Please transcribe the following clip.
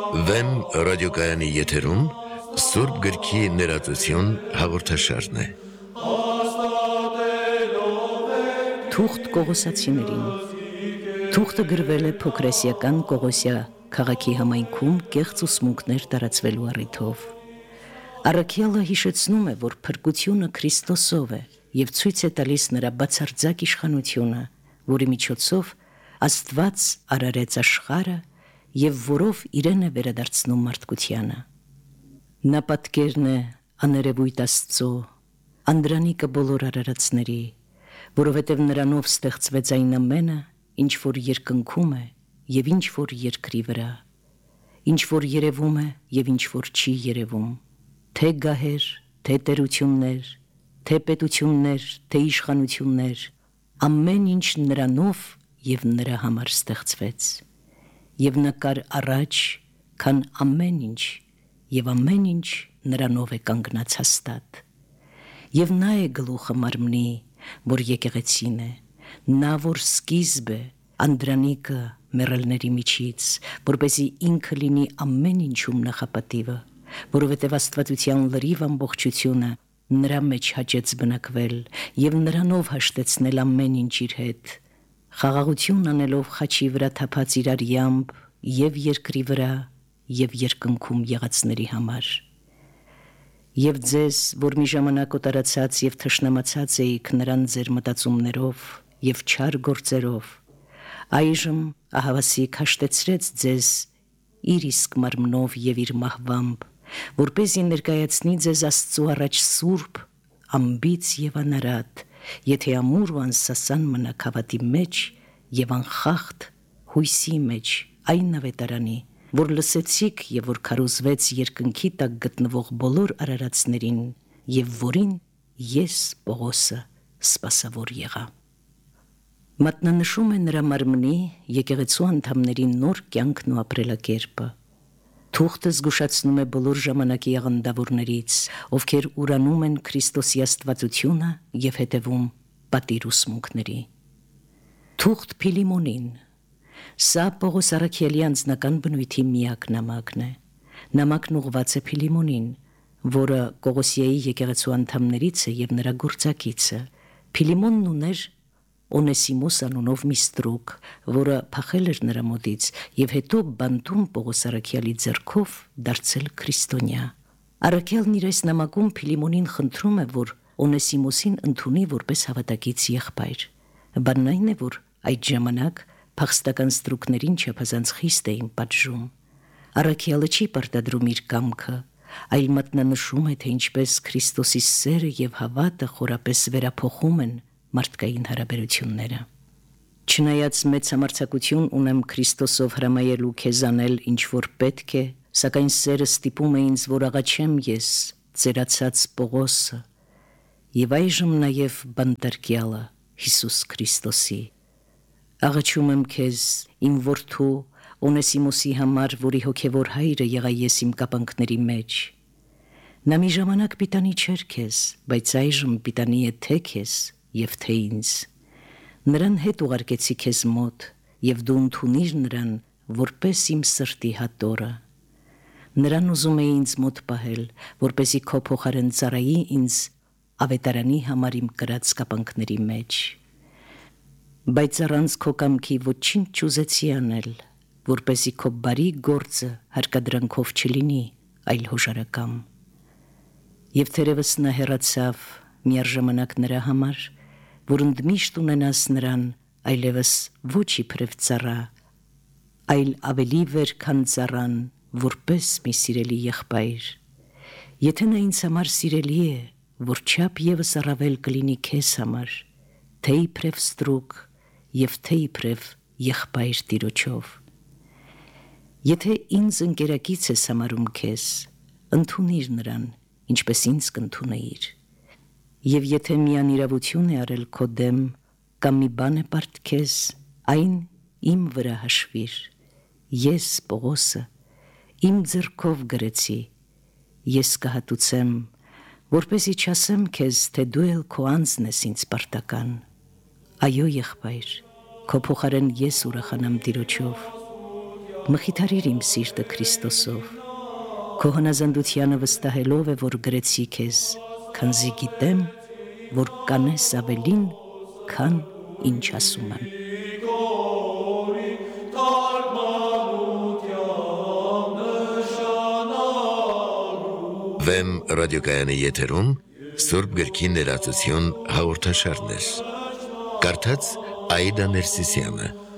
Վեմ ռադիոկայանի եթերում Սուրբ գրքի ներածություն հաղորդաշարն է։ Թուղթ Կողոսացիներին։ Թուղթը գրվել է Փոքրասիական Կողոսիա քաղաքի համայնքում կեղծ ուսմունքներ տարածվելու առիթով։ Առաքյալը հիշեցնում է, որ փրկությունը Քրիստոսով է եւ ցույց է տալիս նրա բացարձակ իշխանությունը, որի միջոցով Աստված արարեց աշխարհը եւ որով իրեն է վերադարձնում մարդկությանը։ Նա պատկերն է աներևույթ Աստծո, Անդրանիկը բոլոր արարածների, որովհետև նրանով ստեղծվեց այն ամենը, ինչ որ երկնքում է եւ ինչ որ երկրի վրա, ինչ որ երևում է եւ ինչ որ չի երևում, թե գահեր, թե տերություններ, թե պետություններ, թե իշխանություններ, ամեն ինչ նրանով եւ նրա համար ստեղծվեց։ Եվ նա կար առաջ, քան ամեն ինչ, եւ ամեն ինչ նրանով է կանգնած հաստատ։ Եվ նա է գլուխը մարմնի, որ եկեղեցին է, նա որ սկիզբ է, Անդրանիկը մեռելների միջից, որպեսզի ինքը լինի ամեն ինչում նախապատիվը, որովհետև աստվածության լրիվ ամբողջությունը նրա մեջ հաճեց բնակվել եւ նրանով հաշտեցնել ամեն ինչ իր հետ, խաղաղություն անելով խաչի վրա թափած իր արյամբ եւ երկրի վրա եւ երկնքում եղածների համար։ Եվ ձեզ, որ մի ժամանակ օտարացած եւ թշնամացած էիք նրան ձեր մտածումներով եւ չար գործերով, այժմ ահավասիկ հաշտեցրեց ձեզ իր իսկ մարմնով եւ իր մահվամբ, որպեսզի ներկայացնի ձեզ Աստծու առաջ սուրբ, անբիծ եւ անարատ, եթե ամուր ու անսասան մնաք հավատի մեջ եւ անխախտ հույսի մեջ այն ավետարանի, որ լսեցիք եւ որ քարոզվեց երկնքի տակ գտնվող բոլոր արարածներին եւ որին ես Պողոսը սպասավոր եղա։ Մատնանշում է նրա մարմնի եկեղեցու անդամների նոր կյանքն ու ապրելակերպը։ Թուղթը զգուշացնում է բոլոր ժամանակի աղանդավորներից, ովքեր ուրանում են Քրիստոսի աստվածությունը եւ հետևում պատիր ուսմունքների։ Թուղթ Փիլիմոնին։ Սա Պողոս առաքյալի անձնական բնույթի միակ նամակն է։ Նամակն ուղղված է Փիլիմոնին, որը Կողոսիայի եկեղեցու անդամներից է եւ նրա գործակիցը։ Փիլիմոնն ուներ Օնեսիմոս անունով մի ստրուկ, որը փախել էր նրա մոտից եւ հետո բանտում Պողոս առաքյալի ձեռքով դարձել քրիստոնյա։ Առաքյալն իր այս նամակում Փիլիմոնին խնդրում է, որ Օնեսիմոսին ընդունի որպես հավատակից եղբայր։ Բանն այն է, որ այդ ժամանակ փախստական ստրուկներին չափազանց խիստ էին պատժում։ Առաքյալը չի պարտադրում իր կամքը, այլ մատնանշում է, թե ինչպես Քրիստոսի սերը եւ հավատը խորապես վերափոխում են մարդկային հարաբերությունները։ Չնայած մեծ համարձակություն ունեմ Քրիստոսով հրամայելու քեզ անել ինչ որ պետք է, սակայն սերը ստիպում է ինձ, որ աղաչեմ ես, ծերացած Պողոսը, եւ այժմ նաեւ բանտարկյալը Հիսուս Քրիստոսի։ Աղաչում եմ քեզ, իմ որդու Օնեսիմոսի համար, որի հոգևոր հայրը եղա ես իմ կապանքների մեջ։ Նա մի ժամանակ պիտանի չէր քեզ, բայց այժմ պիտանի է թե քեզ եւ թե ինձ։ Նրան հետ ուղարկեցի քեզ մոտ եւ դու ընդունիր նրան որպես իմ սրտի հատորը։ Նրան ուզում էի ինձ մոտ պահել, որպեսզի քո փոխարեն ծառայի ինձ ավետարանի համար իմ կրած կապանքների մեջ։ Բայց առանց քո կամքի ոչինչ չուզեցի անել, որպեսզի քո բարի գործը հարկադրանքով չլինի, այլ հոժարակամ։ Եվ թերևս նա հեռացավ միառժամանակ նրա համար, որ ընդմիշտ ունենաս նրան այլևս ոչ իբրև ծառա, այլ ավելի վեր, քան ծառան, որպես մի սիրելի եղբայր։ Եթե նա ինձ համար սիրելի է, որչափ եւս առավել կլինի քեզ համար, թե իբրև ստրուկ եւ թե իբրև եղբայր Տիրոջով։ Եթե ինձ ընկերակից ես համարում քեզ, ընդունիր նրան, ինչպես ինձ կընդունեիր։ Եվ եթե մի անիրավություն է արել քո դեմ, կամ մի բան է պարտ քեզ, այն իմ վրա հաշվիր։ Ես Պողոսը իմ ձեռքով գրեցի, ես կհատուցեմ, որպեսզի չասեմ քեզ, թե դու էլ քո անձն ես ինձ պարտական։ Այո, եղբայր, քո փոխարեն ես ուրախանամ Տիրոջով։ մխիթարիր իմ սիրտը Քրիստոսով, քո հնազանդությանը վստահելով է, որ գրեցի քեզ, քանզի գիտեմ, որ կանես ավելին, քան ինչ ասում եմ։ Վեմ ռադիոկայանի եթերում Սուրբ գրքի ներածություն հաղորդաշարներ։ Կարդաց Աիդա Ներսիսյանը։